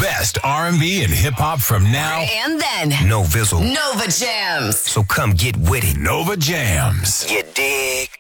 best R&B and hip-hop from now and then. No Vizzle. Nova Jams. So come get with it. Nova Jams. You dig?